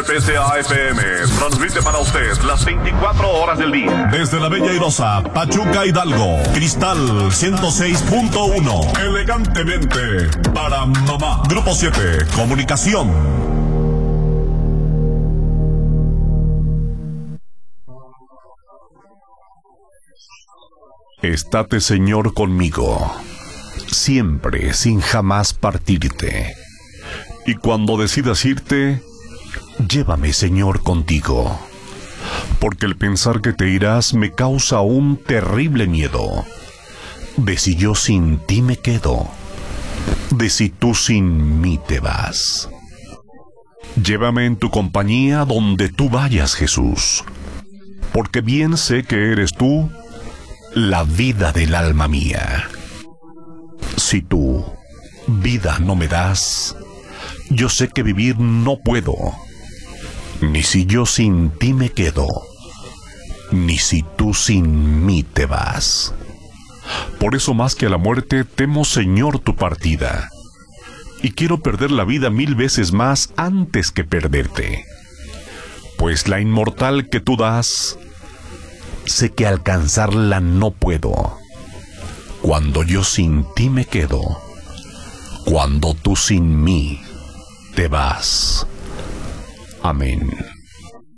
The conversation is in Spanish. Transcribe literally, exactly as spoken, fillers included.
P C A F M transmite para usted las veinticuatro horas del día. Desde la bella airosa Pachuca Hidalgo, Cristal ciento seis punto uno. Elegantemente para mamá. Grupo siete, Comunicación. Estate, Señor, conmigo, siempre, sin jamás partirte. Y cuando decidas irte, llévame, Señor, contigo, porque el pensar que te irás me causa un terrible miedo, de si yo sin ti me quedo, de si tú sin mí te vas. Llévame en tu compañía donde tú vayas, Jesús, porque bien sé que eres tú la vida del alma mía. Si tú vida no me das, yo sé que vivir no puedo, ni si yo sin ti me quedo, ni si tú sin mí te vas. Por eso más que a la muerte temo, Señor, tu partida, y quiero perder la vida mil veces más antes que perderte, pues la inmortal que tú das, sé que alcanzarla no puedo, cuando yo sin ti me quedo, cuando tú sin mí te vas. Amén.